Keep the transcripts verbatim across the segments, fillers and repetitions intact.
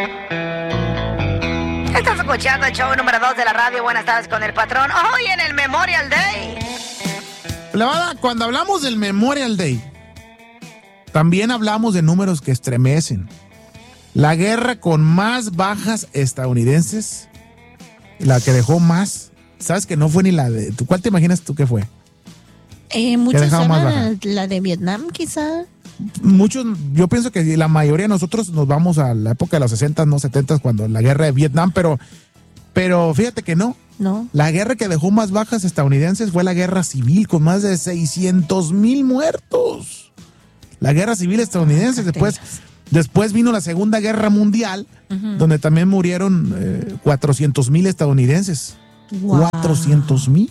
Estás escuchando el show número dos de la radio. Buenas tardes con el patrón. Hoy en el Memorial Day. Plebada, cuando hablamos del Memorial Day, también hablamos de números que estremecen. La guerra con más bajas estadounidenses, la que dejó más, ¿sabes que no fue ni la de... ¿Cuál te imaginas tú que fue? Eh, muchos suenan la de Vietnam, quizá. Muchos, yo pienso que la mayoría de nosotros nos vamos a la época de los sesenta, no setenta, cuando la guerra de Vietnam, pero, pero fíjate que no. No. La guerra que dejó más bajas estadounidenses fue la guerra civil, con más de seiscientos mil muertos. La guerra civil estadounidense. Después, después vino la Segunda Guerra Mundial, uh-huh. donde también murieron eh, cuatrocientos mil estadounidenses. Wow. cuatrocientos mil.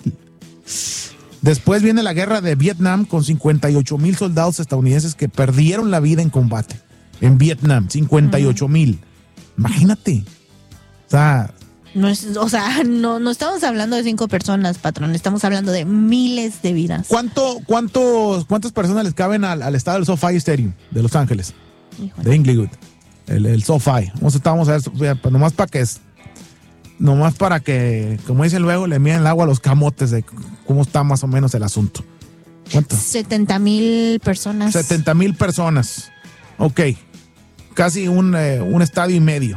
Después viene la guerra de Vietnam con cincuenta y ocho mil soldados estadounidenses que perdieron la vida en combate. En Vietnam, cincuenta y ocho mil. Uh-huh. Imagínate. O sea... No es, o sea, no, no estamos hablando de cinco personas, patrón. Estamos hablando de miles de vidas. ¿Cuánto, cuántos, ¿Cuántas personas les caben al, al estadio del SoFi Stadium de Los Ángeles? Híjole. De Inglewood. El, el SoFi. Vamos, vamos a ver, nomás para que... Nomás para que, como dicen luego, le miden el agua a los camotes de cómo está más o menos el asunto. ¿Cuánto? setenta mil personas. setenta mil personas. Ok. Casi un, eh, un estadio y medio.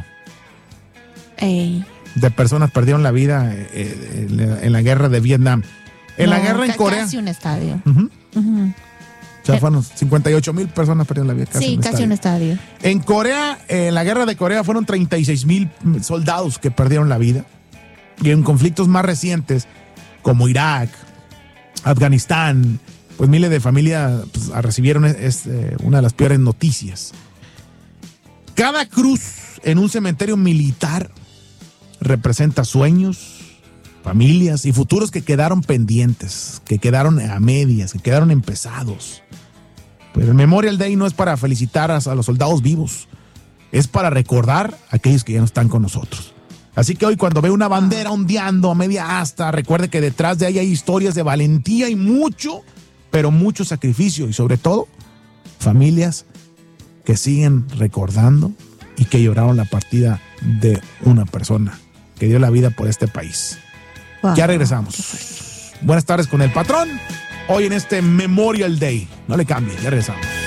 Ey. De personas perdieron la vida eh, en, la, en la guerra de Vietnam. En no, la guerra en Corea. Casi un estadio. Uh-huh. Uh-huh. O sea, fueron cincuenta y ocho mil personas perdieron la vida. Casi sí, un casi estadio. un estadio. En Corea, en la guerra de Corea, fueron treinta y seis mil soldados que perdieron la vida. Y en conflictos más recientes, como Irak, Afganistán, pues miles de familias pues, recibieron es, es, eh, una de las peores noticias. Cada cruz en un cementerio militar representa sueños, familias y futuros que quedaron pendientes, que quedaron a medias, que quedaron empezados. Pero el Memorial Day no es para felicitar a, a los soldados vivos, es para recordar a aquellos que ya no están con nosotros. Así que hoy, cuando ve una bandera ondeando a media asta, recuerde que detrás de ella hay historias de valentía y mucho, pero mucho sacrificio, y sobre todo, familias que siguen recordando y que lloraron la partida de una persona que dio la vida por este país. Wow. Ya regresamos. Buenas tardes con el patrón. Hoy en este Memorial Day. No le cambie, ya regresamos.